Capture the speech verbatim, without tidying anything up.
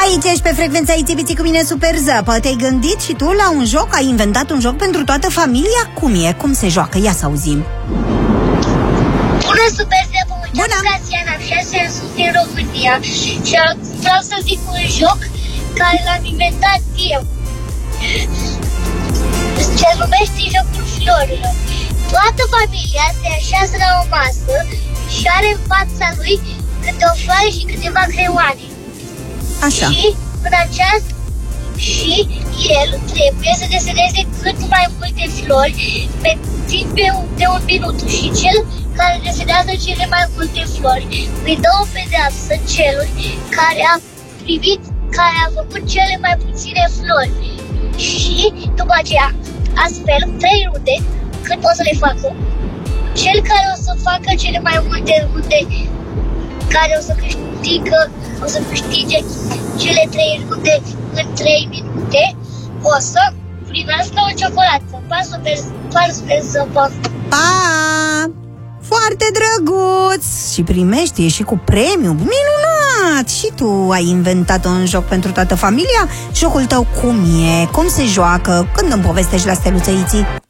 Aici ești pe frecvența Itibiții cu mine, Super Zăpă. Te-ai gândit și tu la un joc? Ai inventat un joc pentru toată familia? Cum e? Cum se joacă? Ia să auzim. Bună, Super Zăpă! Mă cheamă Casiana, am șase ani, sunt din România și vreau să zic un joc care l-am inventat eu. Se numește Jocul Florilor. Toată familia se așează la o masă și are în fața lui câte o floare și câteva creioane. Așa. Și în această și el trebuie să deseneze cât mai multe flori pe timp de un minut. Și cel care desenează cele mai multe flori îi dă o pedeapsă celui care a primit, care a făcut cele mai puține flori. Și după aceea, astfel, trei runde, cât o să le facă, cel care o să facă cele mai multe runde, care o să câștigă, o să câștige cele trei runde în trei minute, o să primească o ciocolată. Pa, Super, pa, Super Zăpă! Pa! Foarte drăguț! Și primești și cu premiu. Minunat! Și tu ai inventat un joc pentru toată familia? Jocul tău cum e? Cum se joacă? Când îmi povestești la Steluță Iții?